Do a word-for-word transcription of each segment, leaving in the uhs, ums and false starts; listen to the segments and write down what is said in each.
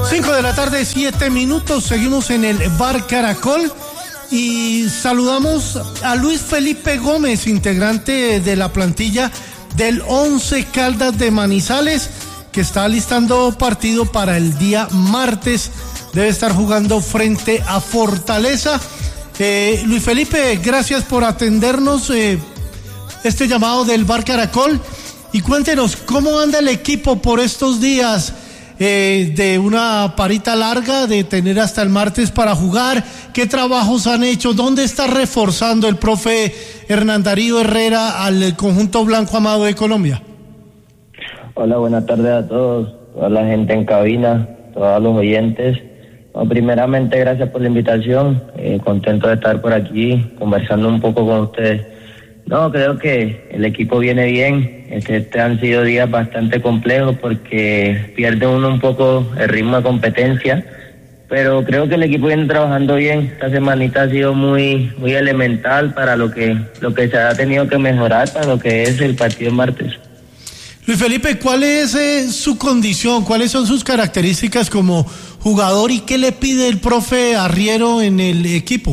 cinco de la tarde, siete minutos, seguimos en el Bar Caracol y saludamos a Luis Felipe Gómez, integrante de la plantilla del Once Caldas de Manizales, que está alistando partido para el día martes, debe estar jugando frente a Fortaleza. Eh, Luis Felipe, gracias por atendernos eh, este llamado del Bar Caracol y cuéntenos cómo anda el equipo por estos días. Eh, de una parita larga, de tener hasta el martes para jugar, qué trabajos han hecho, dónde está reforzando el profe Hernán Darío Herrera al conjunto Blanco Amado de Colombia. Hola, buenas tardes a todos, toda la gente en cabina, todos los oyentes. No, primeramente, gracias por la invitación, eh, contento de estar por aquí conversando un poco con ustedes. No, creo que el equipo viene bien. Este, este han sido días bastante complejos porque pierde uno un poco el ritmo de competencia, pero creo que el equipo viene trabajando bien. Esta semanita ha sido muy muy elemental para lo que lo que se ha tenido que mejorar para lo que es el partido martes. Luis Felipe, ¿cuál es eh, su condición? ¿Cuáles son sus características como jugador y qué le pide el profe Arriero en el equipo?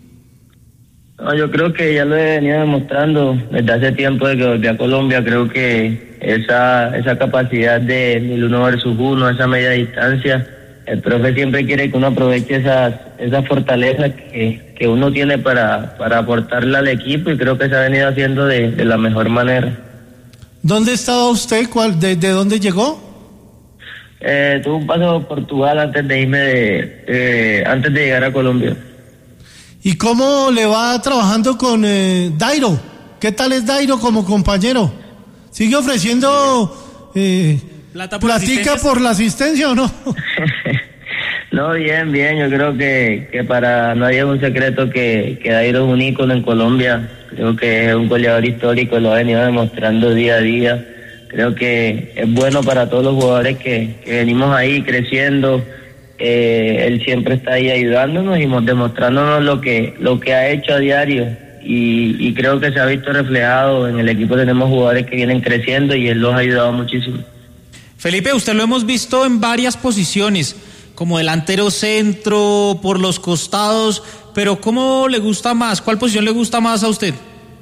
No, yo creo que ya lo he venido demostrando desde hace tiempo de que volví a Colombia. Creo que esa esa capacidad de el uno versus uno, esa media distancia, el profe siempre quiere que uno aproveche esas esas fortalezas que, que uno tiene para, para aportarle al equipo, y creo que se ha venido haciendo de, de la mejor manera. ¿Dónde estaba usted? ¿Cuál, de, ¿De dónde llegó? Eh, tuve un paso por Portugal antes de irme de, eh, antes de llegar a Colombia. ¿Y cómo le va trabajando con eh, Dairo? ¿Qué tal es Dairo como compañero? ¿Sigue ofreciendo eh, ¿Plata por platica por la asistencia o no? No, bien, bien. Yo creo que, que para nadie es un secreto que, que Dairo es un ícono en Colombia. Creo que es un goleador histórico, lo ha venido demostrando día a día. Creo que es bueno para todos los jugadores que, que venimos ahí creciendo. Eh, él siempre está ahí ayudándonos y demostrándonos lo que lo que ha hecho a diario, y, y creo que se ha visto reflejado en el equipo. Tenemos jugadores que vienen creciendo y él los ha ayudado muchísimo. Felipe, usted lo hemos visto en varias posiciones, como delantero centro, por los costados, pero ¿cómo le gusta más? ¿Cuál posición le gusta más a usted?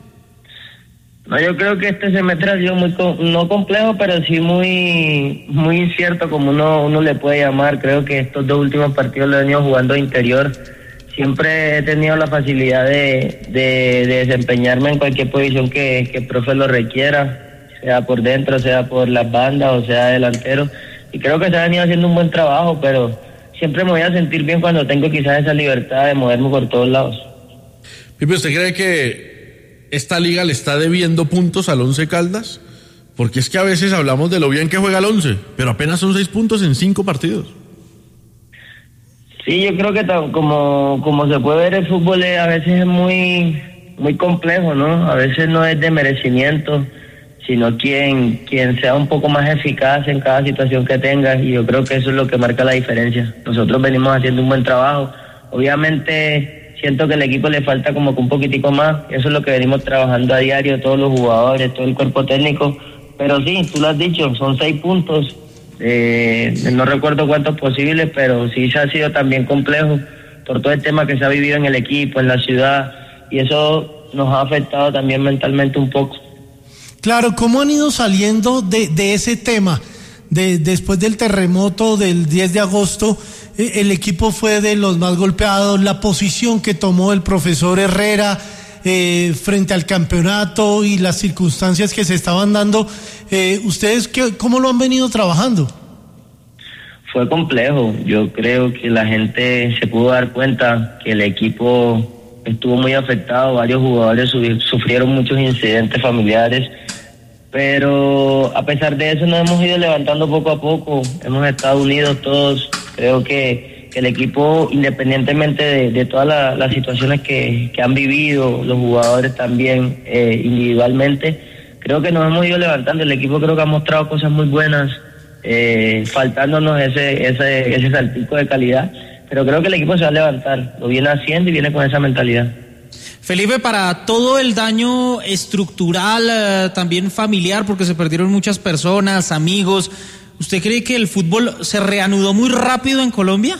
No, yo creo que este semestre ha sido muy, no complejo, pero sí muy muy incierto, como uno uno le puede llamar. Creo que estos dos últimos partidos lo he venido jugando de interior. Siempre he tenido la facilidad de, de, de desempeñarme en cualquier posición que, que el profe lo requiera, sea por dentro, sea por las bandas o sea delantero. Y creo que se ha venido haciendo un buen trabajo, pero siempre me voy a sentir bien cuando tengo quizás esa libertad de moverme por todos lados. Pipe, ¿usted cree que esta liga le está debiendo puntos al Once Caldas? Porque es que a veces hablamos de lo bien que juega el Once, pero apenas son seis puntos en cinco partidos. Sí, yo creo que como, como se puede ver, el fútbol a veces es muy, muy complejo, ¿no? A veces no es de merecimiento, sino quien, quien sea un poco más eficaz en cada situación que tenga, y yo creo que eso es lo que marca la diferencia. Nosotros venimos haciendo un buen trabajo. Obviamente siento que al equipo le falta como que un poquitico más. Eso es lo que venimos trabajando a diario, todos los jugadores, todo el cuerpo técnico. Pero sí, tú lo has dicho, son seis puntos. Eh, no recuerdo cuántos posibles, pero sí se ha sido también complejo por todo el tema que se ha vivido en el equipo, en la ciudad, y eso nos ha afectado también mentalmente un poco. Claro, ¿cómo han ido saliendo de, de ese tema? De, después del terremoto del diez de agosto, eh, el equipo fue de los más golpeados, la posición que tomó el profesor Herrera eh, frente al campeonato y las circunstancias que se estaban dando, eh, ¿ustedes qué, cómo lo han venido trabajando? Fue complejo. Yo creo que la gente se pudo dar cuenta que el equipo estuvo muy afectado, varios jugadores sufrieron muchos incidentes familiares, pero a pesar de eso nos hemos ido levantando poco a poco, hemos estado unidos todos. Creo que, que el equipo, independientemente de, de todas la, las situaciones que, que han vivido, los jugadores también eh, individualmente, creo que nos hemos ido levantando. El equipo creo que ha mostrado cosas muy buenas, eh, faltándonos ese, ese, ese saltico de calidad, pero creo que el equipo se va a levantar, lo viene haciendo y viene con esa mentalidad. Felipe, para todo el daño estructural, eh, también familiar, porque se perdieron muchas personas, amigos, ¿Usted cree que el fútbol se reanudó muy rápido en Colombia?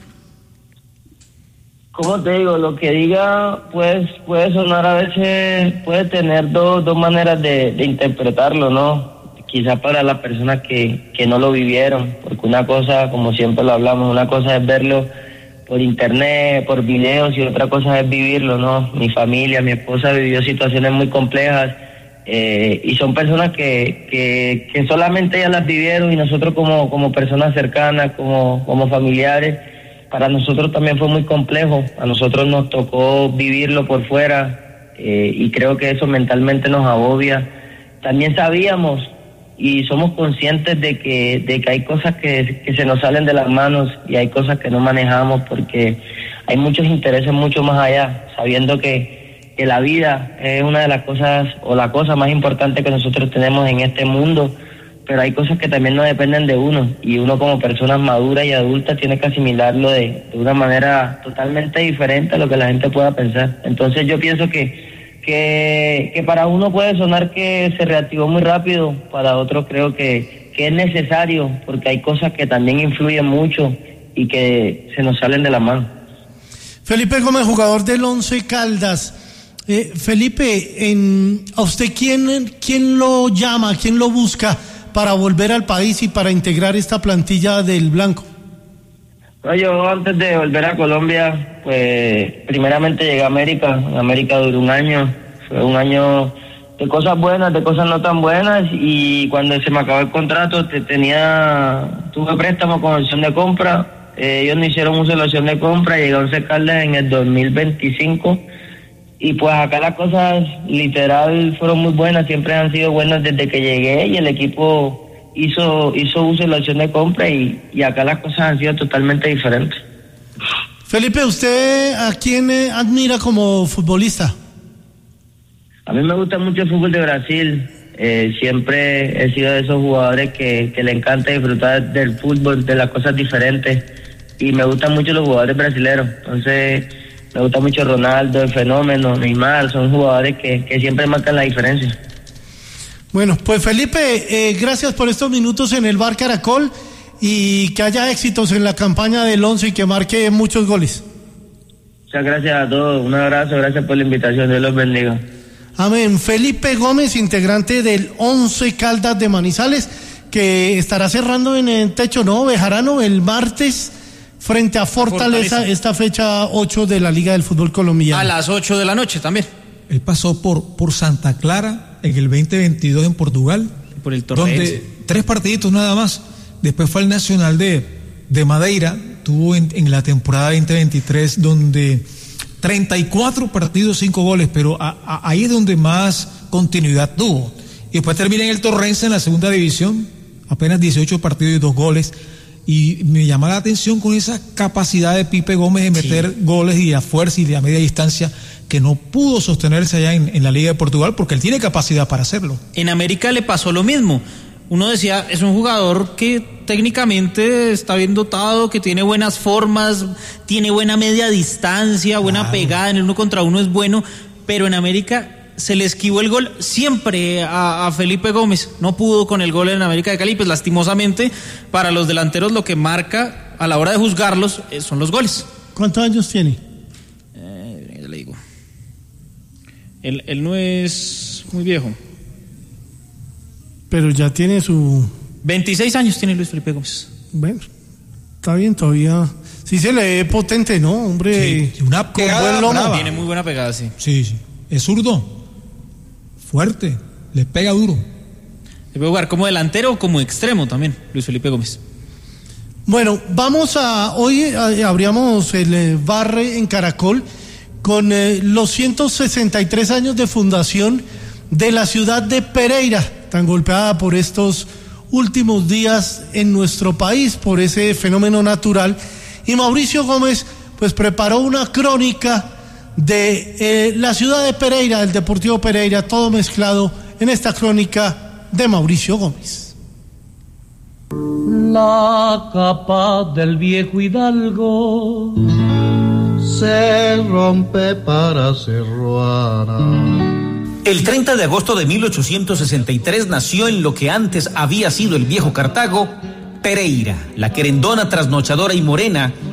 Como te digo, lo que diga pues puede sonar a veces, puede tener dos, dos maneras de, de interpretarlo, ¿no? Quizás para las personas que, que no lo vivieron, porque una cosa, como siempre lo hablamos, una cosa es verlo por internet, por videos, y otra cosa es vivirlo, ¿no? Mi familia, mi esposa vivió situaciones muy complejas, eh, y son personas que, que, que solamente ellas las vivieron, y nosotros como, como personas cercanas, como, como familiares, para nosotros también fue muy complejo. A nosotros nos tocó vivirlo por fuera, eh, y creo que eso mentalmente nos agobia. También sabíamos y somos conscientes de que de que hay cosas que, que se nos salen de las manos, y hay cosas que no manejamos, porque hay muchos intereses mucho más allá, sabiendo que, que la vida es una de las cosas, o la cosa más importante que nosotros tenemos en este mundo, pero hay cosas que también no dependen de uno, y uno como persona madura y adulta tiene que asimilarlo de, de una manera totalmente diferente a lo que la gente pueda pensar. Entonces yo pienso que Que, que para uno puede sonar que se reactivó muy rápido, para otros creo que, que es necesario, porque hay cosas que también influyen mucho y que se nos salen de la mano. Felipe Gómez, jugador del Once Caldas. Eh, Felipe, en, ¿a usted quién, quién lo llama, quién lo busca para volver al país y para integrar esta plantilla del Blanco? No, yo antes de volver a Colombia, pues primeramente llegué a América. En América duró un año, fue un año de cosas buenas, de cosas no tan buenas, y cuando se me acabó el contrato te tenía, tuve préstamo con opción de compra, eh, ellos no hicieron uso de la opción de compra, llegué a Once Caldas en el dos mil veinticinco, y pues acá las cosas literal fueron muy buenas, siempre han sido buenas desde que llegué, y el equipo hizo hizo uso de la opción de compra, y, y acá las cosas han sido totalmente diferentes. Felipe, ¿usted a quién admira como futbolista? A mí me gusta mucho el fútbol de Brasil, eh, siempre he sido de esos jugadores que, que le encanta disfrutar del fútbol, de las cosas diferentes, y me gustan mucho los jugadores brasileños. Entonces me gusta mucho Ronaldo, el Fenómeno, Neymar, son jugadores que, que siempre marcan la diferencia. Bueno, pues Felipe, eh, gracias por estos minutos en el Bar Caracol, y que haya éxitos en la campaña del Once y que marque muchos goles. Muchas gracias a todos, un abrazo, gracias por la invitación, Dios los bendiga. Amén. Felipe Gómez, integrante del Once Caldas de Manizales, que estará cerrando en el techo, ¿no? Bejarano, el martes frente a Fortaleza, Fortaleza, esta fecha ocho de la Liga del Fútbol Colombiano. A las ocho de la noche también. Él pasó por, por Santa Clara en el veinte veintidós en Portugal, por el Torrense, donde tres partiditos nada más. Después fue al Nacional de, de Madeira, tuvo en, en la temporada veinte veintitrés donde treinta y cuatro partidos, cinco goles, pero a, a, ahí es donde más continuidad tuvo. Y después termina en el Torrense en la segunda división, apenas dieciocho partidos y dos goles. Y me llama la atención con esa capacidad de Pipe Gómez de meter sí. goles y a fuerza y de a media distancia, que no pudo sostenerse allá en, en la Liga de Portugal, porque él tiene capacidad para hacerlo. En América le pasó lo mismo. Uno decía, es un jugador que técnicamente está bien dotado, que tiene buenas formas, tiene buena media distancia, buena claro. pegada, en el uno contra uno es bueno, pero en América se le esquivó el gol siempre a, a Felipe Gómez. No pudo con el gol en América de Cali, pues lastimosamente para los delanteros lo que marca a la hora de juzgarlos son los goles. ¿Cuántos años tiene? Eh, ya le digo. Él, él no es muy viejo. Pero ya tiene su... veintiséis años tiene Luis Felipe Gómez. Bueno, está bien todavía. Sí se le ve potente, ¿no? Hombre, sí, una pegada buen brava. Tiene muy buena pegada, sí. Sí, sí. Es zurdo. Fuerte. Le pega duro. Le puede jugar como delantero o como extremo también, Luis Felipe Gómez. Bueno, vamos a... Hoy abríamos el bar en Caracol con eh, los ciento sesenta y tres años de fundación de la ciudad de Pereira, tan golpeada por estos últimos días en nuestro país, por ese fenómeno natural. Y Mauricio Gómez, pues preparó una crónica de eh, la ciudad de Pereira, del Deportivo Pereira, todo mezclado en esta crónica de Mauricio Gómez. La capa del viejo hidalgo se rompe para ser ruana. El treinta de agosto de mil ochocientos sesenta y tres nació en lo que antes había sido el viejo Cartago Pereira, la querendona trasnochadora y morena,